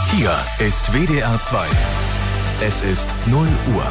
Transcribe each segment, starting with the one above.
Hier ist WDR 2. Es ist 0 Uhr.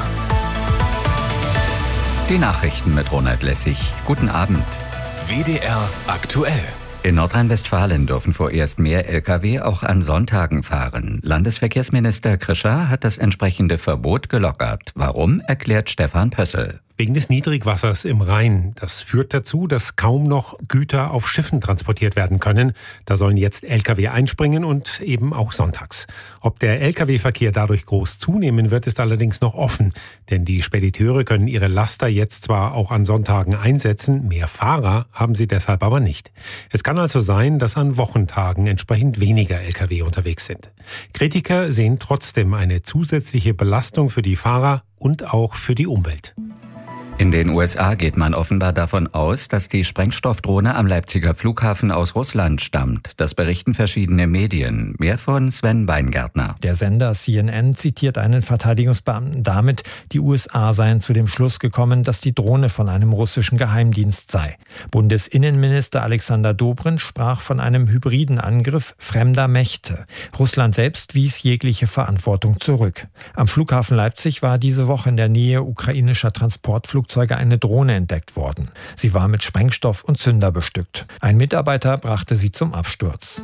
Die Nachrichten mit Ronald Lessig. Guten Abend. WDR aktuell. In Nordrhein-Westfalen dürfen vorerst mehr Lkw auch an Sonntagen fahren. Landesverkehrsminister Krischer hat das entsprechende Verbot gelockert. Warum, erklärt Stefan Pössl. Wegen des Niedrigwassers im Rhein. Das führt dazu, dass kaum noch Güter auf Schiffen transportiert werden können. Da sollen jetzt Lkw einspringen und eben auch sonntags. Ob der Lkw-Verkehr dadurch groß zunehmen wird, ist allerdings noch offen. Denn die Spediteure können ihre Laster jetzt zwar auch an Sonntagen einsetzen, mehr Fahrer haben sie deshalb aber nicht. Es kann also sein, dass an Wochentagen entsprechend weniger Lkw unterwegs sind. Kritiker sehen trotzdem eine zusätzliche Belastung für die Fahrer und auch für die Umwelt. In den USA geht man offenbar davon aus, dass die Sprengstoffdrohne am Leipziger Flughafen aus Russland stammt. Das berichten verschiedene Medien. Mehr von Sven Weingärtner. Der Sender CNN zitiert einen Verteidigungsbeamten damit, die USA seien zu dem Schluss gekommen, dass die Drohne von einem russischen Geheimdienst sei. Bundesinnenminister Alexander Dobrindt sprach von einem hybriden Angriff fremder Mächte. Russland selbst wies jegliche Verantwortung zurück. Am Flughafen Leipzig war diese Woche in der Nähe ukrainischer Transportflugzeuge eine Drohne entdeckt worden. Sie war mit Sprengstoff und Zünder bestückt. Ein Mitarbeiter brachte sie zum Absturz.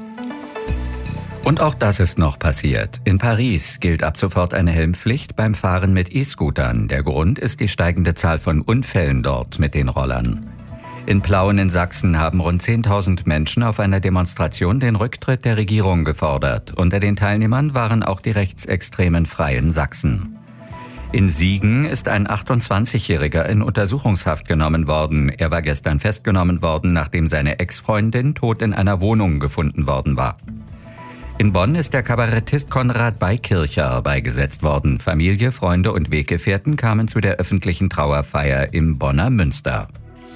Und auch das ist noch passiert. In Paris gilt ab sofort eine Helmpflicht beim Fahren mit E-Scootern. Der Grund ist die steigende Zahl von Unfällen dort mit den Rollern. In Plauen in Sachsen haben rund 10.000 Menschen auf einer Demonstration den Rücktritt der Regierung gefordert. Unter den Teilnehmern waren auch die rechtsextremen Freien Sachsen. In Siegen ist ein 28-Jähriger in Untersuchungshaft genommen worden. Er war gestern festgenommen worden, nachdem seine Ex-Freundin tot in einer Wohnung gefunden worden war. In Bonn ist der Kabarettist Konrad Beikircher beigesetzt worden. Familie, Freunde und Weggefährten kamen zu der öffentlichen Trauerfeier im Bonner Münster.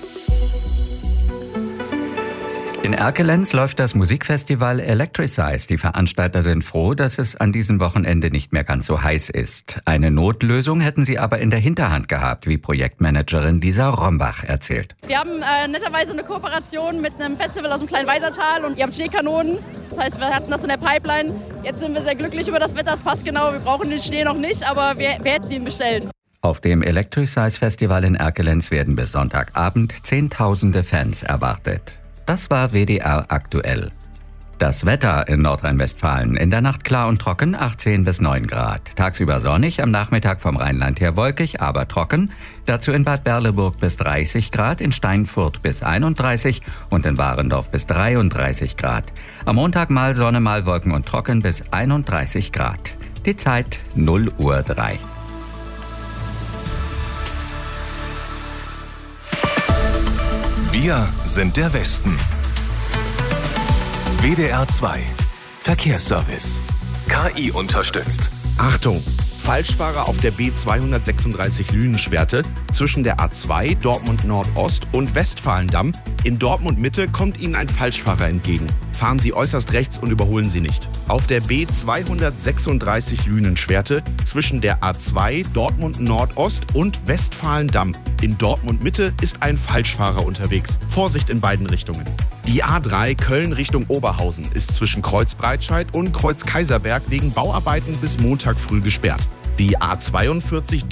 In Erkelenz läuft das Musikfestival Electricize. Die Veranstalter sind froh, dass es an diesem Wochenende nicht mehr ganz so heiß ist. Eine Notlösung hätten sie aber in der Hinterhand gehabt, wie Projektmanagerin Lisa Rombach erzählt. Wir haben netterweise eine Kooperation mit einem Festival aus dem kleinen Weisertal und ihr habt Schneekanonen. Das heißt, wir hatten das in der Pipeline. Jetzt sind wir sehr glücklich über das Wetter, es passt genau. Wir brauchen den Schnee noch nicht, aber wir hätten ihn bestellt. Auf dem Electricize Festival in Erkelenz werden bis Sonntagabend Zehntausende Fans erwartet. Das war WDR aktuell. Das Wetter in Nordrhein-Westfalen. In der Nacht klar und trocken, 18 bis 9 Grad. Tagsüber sonnig, am Nachmittag vom Rheinland her wolkig, aber trocken. Dazu in Bad Berleburg bis 30 Grad, in Steinfurt bis 31 und in Warendorf bis 33 Grad. Am Montag mal Sonne, mal Wolken und trocken bis 31 Grad. Die Zeit 0:03 Uhr. Wir sind der Westen. WDR 2. Verkehrsservice. KI unterstützt. Achtung! Falschfahrer auf der B236 Lünen-Schwerte zwischen der A2 Dortmund Nordost und Westfalendamm. In Dortmund Mitte kommt Ihnen ein Falschfahrer entgegen. Fahren Sie äußerst rechts und überholen Sie nicht. Auf der B236 Lünen-Schwerte zwischen der A2 Dortmund Nordost und Westfalendamm. In Dortmund Mitte ist ein Falschfahrer unterwegs. Vorsicht in beiden Richtungen. Die A3 Köln Richtung Oberhausen ist zwischen Kreuz Breitscheid und Kreuz Kaiserberg wegen Bauarbeiten bis Montag früh gesperrt. Die A42